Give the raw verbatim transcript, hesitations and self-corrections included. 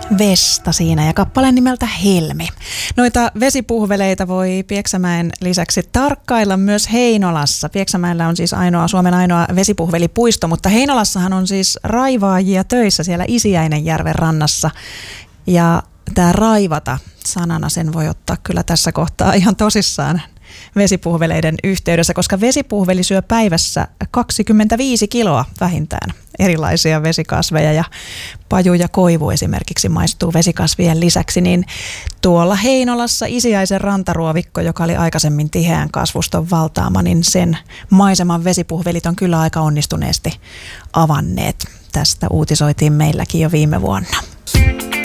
Vesta siinä ja kappaleen nimeltä Helmi. Noita vesipuhveleita voi Pieksämäen lisäksi tarkkailla myös Heinolassa. Pieksämäellä on siis ainoa, Suomen ainoa vesipuhvelipuisto, mutta Heinolassahan on siis raivaajia töissä siellä Isiäinenjärven rannassa. Ja tämä raivata sanana, sen voi ottaa kyllä tässä kohtaa ihan tosissaan vesipuhveleiden yhteydessä, koska vesipuhveli syö päivässä kaksikymmentäviisi kiloa vähintään erilaisia vesikasveja ja paju ja koivu esimerkiksi maistuu vesikasvien lisäksi, niin tuolla Heinolassa Isiäisen rantaruovikko, joka oli aikaisemmin tiheän kasvuston valtaama, niin sen maiseman vesipuhvelit on kyllä aika onnistuneesti avanneet. Tästä uutisoitiin meilläkin jo viime vuonna.